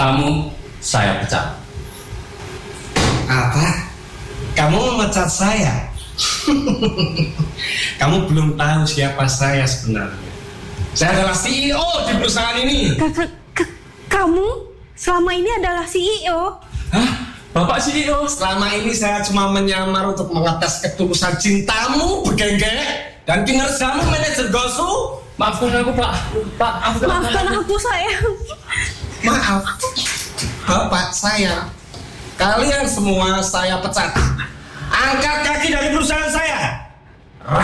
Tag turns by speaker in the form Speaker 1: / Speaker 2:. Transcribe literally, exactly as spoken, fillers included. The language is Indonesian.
Speaker 1: Kamu saya pecat.
Speaker 2: Apa? Kamu memecat saya? Kamu belum tahu siapa saya sebenarnya. Saya adalah C E O di perusahaan ini.
Speaker 3: Kamu selama ini adalah C E O?
Speaker 2: Hah?
Speaker 1: Bapak C E O?
Speaker 2: Selama ini saya cuma menyamar untuk mengetes ketulusan cintamu, Begengge, dan kinerjamu manajer Gosu.
Speaker 1: Maafkan aku, Pak. Pak, aku
Speaker 3: maafkan aku, sayang.
Speaker 2: Maaf, Bapak saya. Kalian semua saya pecat. Angkat kaki dari perusahaan saya.